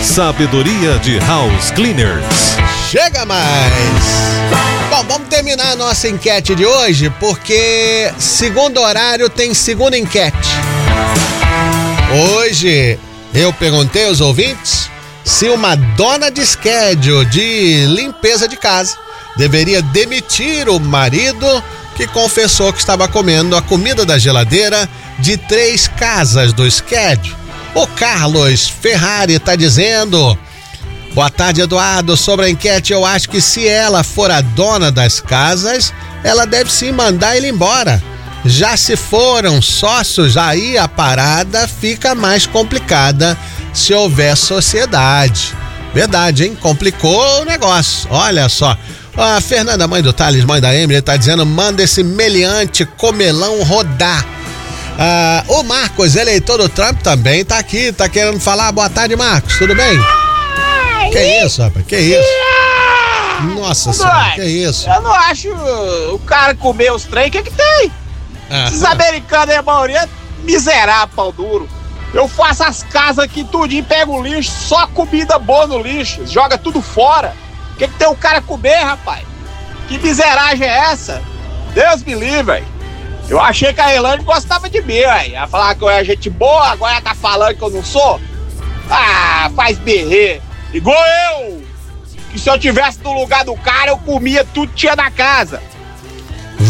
Sabedoria de House Cleaners. Chega mais! Bom, vamos terminar a nossa enquete de hoje, porque segundo horário tem segunda enquete. Hoje eu perguntei aos ouvintes se uma dona de schedule de limpeza de casa deveria demitir o marido que confessou que estava comendo a comida da geladeira de 3 casas do schedule. O Carlos Ferrari está dizendo: boa tarde, Eduardo. Sobre a enquete, eu acho que se ela for a dona das casas, ela deve sim mandar ele embora. Já se foram sócios, aí a parada fica mais complicada se houver sociedade. Verdade, hein? Complicou o negócio. Olha só. A Fernanda, mãe do Thales, mãe da Emily, tá dizendo: manda esse meliante comelão rodar. O Marcos, eleitor do Trump, também tá aqui, tá querendo falar. Boa tarde, Marcos, tudo bem? Que isso, rapaz? Que isso? Nossa senhora, que isso? Eu não acho o cara comer os trem, o que tem? Esses americanos, a maioria, miserável, pau duro. Eu faço as casas aqui tudinho, pego o lixo, só comida boa no lixo, joga tudo fora. O que tem o cara comer, rapaz? Que miseragem é essa? Deus me livre, velho. Eu achei que a Elaine gostava de mim, velho. Ela falava que eu era gente boa, agora ela tá falando que eu não sou? Faz berrer. Igual eu, que se eu tivesse no lugar do cara, eu comia tudo que tinha na casa.